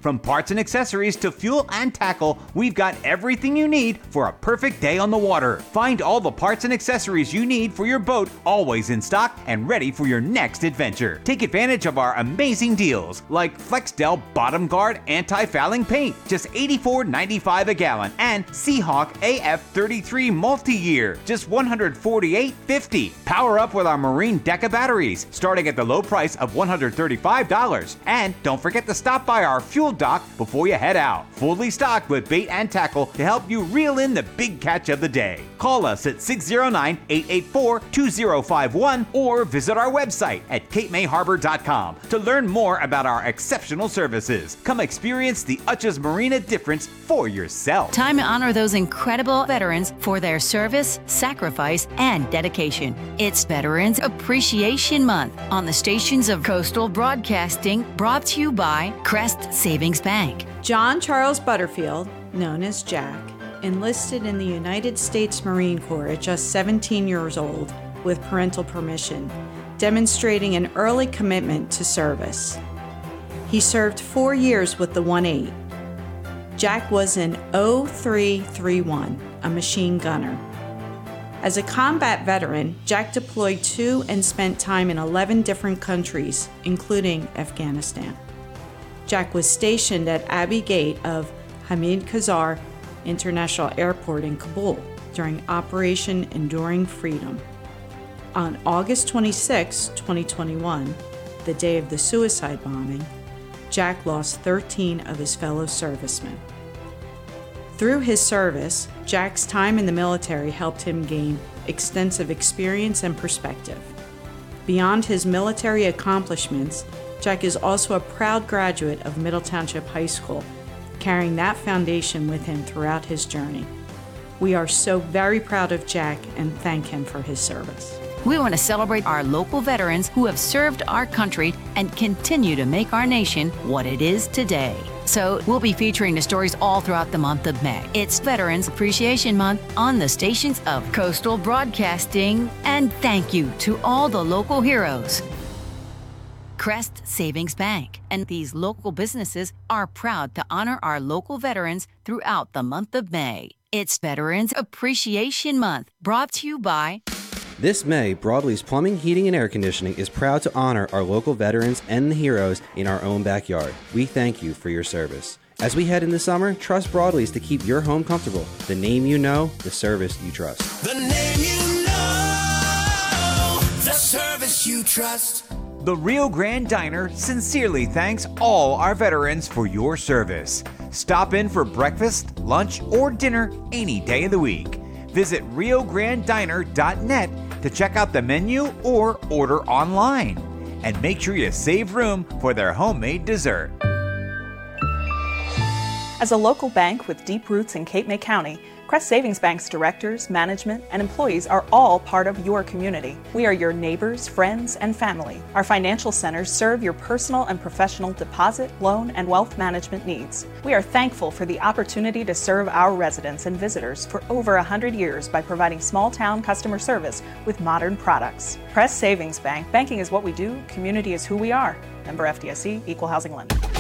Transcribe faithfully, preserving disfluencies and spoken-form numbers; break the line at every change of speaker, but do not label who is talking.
From parts and accessories to fuel and tackle, we've got everything you need for a perfect day on the water. Find all the parts and accessories you need for your boat always in stock and ready for your next adventure. Take advantage of our amazing deals like FlexDel Bottom Guard Anti-Fouling Paint, just eighty-four ninety-five a gallon, and Seahawk A F thirty-three Multi-Year, just one hundred forty-eight fifty. Power up with our Marine Deca batteries, starting at the low price of one hundred thirty-five dollars. And don't forget to stop by our fuel dock before you head out. Fully stocked with bait and tackle to help you reel in the big catch of the day. Call us at six oh nine, eight eight four, two oh five one or visit our website at cape may harbor dot com to learn more about our exceptional services. Come experience the Utches Marina difference for yourself.
Time to honor those incredible veterans for their service, sacrifice, and dedication. It's Veterans Appreciation Month on the stations of Coastal Broadcasting, brought to you by Crest Savings Bank.
John Charles Butterfield, known as Jack, enlisted in the United States Marine Corps at just seventeen years old with parental permission, demonstrating an early commitment to service. He served four years with the one eight. Jack was an oh three thirty-one, a machine gunner. As a combat veteran, Jack deployed to and spent time in eleven different countries, including Afghanistan. Jack was stationed at Abbey Gate of Hamid Karzai International Airport in Kabul during Operation Enduring Freedom. On August twenty-sixth, twenty twenty-one, the day of the suicide bombing, Jack lost thirteen of his fellow servicemen. Through his service, Jack's time in the military helped him gain extensive experience and perspective. Beyond his military accomplishments, Jack is also a proud graduate of Middle Township High School, carrying that foundation with him throughout his journey. We are so very proud of Jack and thank him for his service.
We want to celebrate our local veterans who have served our country and continue to make our nation what it is today. So we'll be featuring the stories all throughout the month of May. It's Veterans Appreciation Month on the stations of Coastal Broadcasting, and thank you to all the local heroes. Crest Savings Bank and these local businesses are proud to honor our local veterans throughout the month of May. It's Veterans Appreciation Month, brought to you by...
This May, Broadley's Plumbing, Heating, and Air Conditioning is proud to honor our local veterans and the heroes in our own backyard. We thank you for your service. As we head into summer, trust Broadley's to keep your home comfortable. The name you know, the service you trust.
The name you know, the service you trust.
The Rio Grande Diner sincerely thanks all our veterans for your service. Stop in for breakfast, lunch, or dinner any day of the week. Visit rio grande diner dot net to check out the menu or order online. And make sure you save room for their homemade dessert.
As a local bank with deep roots in Cape May County, Crest Savings Bank's directors, management, and employees are all part of your community. We are your neighbors, friends, and family. Our financial centers serve your personal and professional deposit, loan, and wealth management needs. We are thankful for the opportunity to serve our residents and visitors for over one hundred years by providing small-town customer service with modern products. Crest Savings Bank, banking is what we do, community is who we are. Member F D I C, Equal Housing Lender.